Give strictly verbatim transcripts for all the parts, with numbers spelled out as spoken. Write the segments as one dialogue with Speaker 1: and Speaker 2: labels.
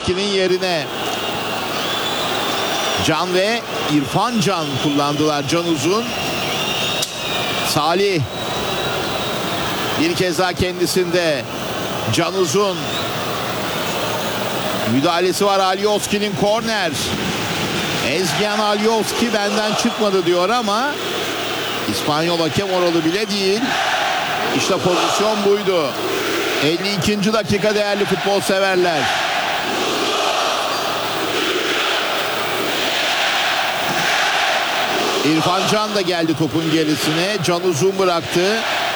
Speaker 1: Alioski'nin yerine. Can ve İrfan Can kullandılar. Can Uzun. Salih. Bir kez daha kendisinde. Can Uzun. Müdahalesi var Alioski'nin, korner. Ezgian Alioski benden çıkmadı diyor ama İspanyol hakem oralı bile değil. İşte pozisyon buydu. elli ikinci dakika değerli futbol severler. İrfan Can da geldi topun gerisine. Can Uzun bıraktı.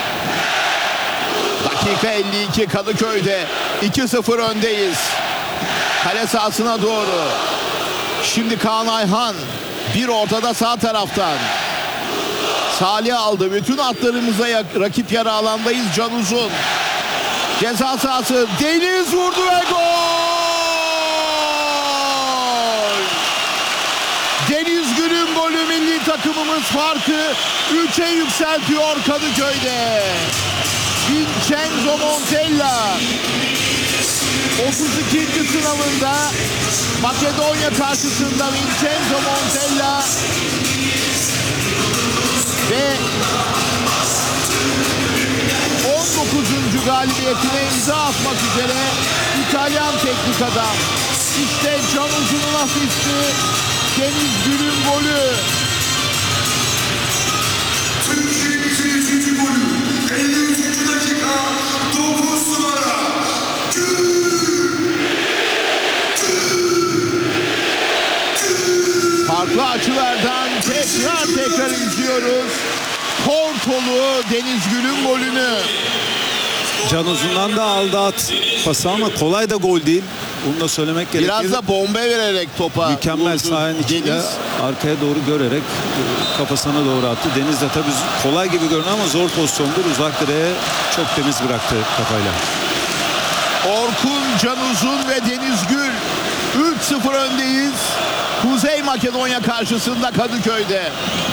Speaker 1: Dakika elli iki Kadıköy'de. iki sıfır öndeyiz. Kale sahasına doğru. Şimdi Kaan Ayhan. Bir ortada sağ taraftan. Salih aldı. Bütün atlarımıza rakip yarı alandayız. Can Uzun. Ceza sahası. Deniz vurdu ve gol! Deniz Gül'ün golü, milli takımımız farkı üçe yükseltiyor Kadıköy'de. Vincenzo Montella otuz ikinci sınavında Makedonya karşısında Vincenzo Montella ve on dokuzuncu galibiyetine imza atmak üzere İtalyan teknik adam. İşte Can Uzun'un asisti, Deniz Gül'ün golü.
Speaker 2: Türkiye'nin üçüncü golü elli üçüncü dakika dokuz numara Gül.
Speaker 1: Farklı açılardan tekrar tekrar izliyoruz. Portolu Deniz Gül'ün golünü.
Speaker 3: Can Uzun'dan da aldı at pası ama kolay da gol değil. Bunu da söylemek gerekir.
Speaker 1: Biraz da bomba vererek topa
Speaker 3: mükemmel
Speaker 1: vurdu
Speaker 3: sahanın içinde
Speaker 1: Deniz.
Speaker 3: arkaya doğru görerek kafasına doğru attı. Deniz de tabii kolay gibi görünüyor ama zor pozisyondur. Uzak direğe çok temiz bıraktı kafayla.
Speaker 1: Orkun, Can Uzun ve Deniz Gül. üç sıfır öndeyiz. Kuzey Makedonya karşısında Kadıköy'de.